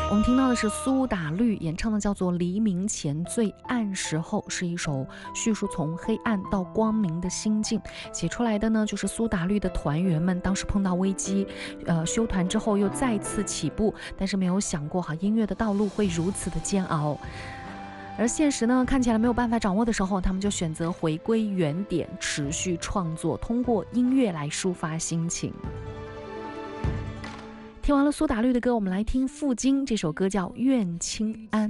我们听到的是苏打绿演唱的叫做《黎明前最暗时候》，是一首叙述从黑暗到光明的心境。写出来的呢，就是苏打绿的团员们当时碰到危机，休团之后又再次起步，但是没有想过音乐的道路会如此的煎熬。而现实呢，看起来没有办法掌握的时候，他们就选择回归原点，持续创作，通过音乐来抒发心情。听完了苏打绿的歌，我们来听傅菁这首歌叫《愿清安》。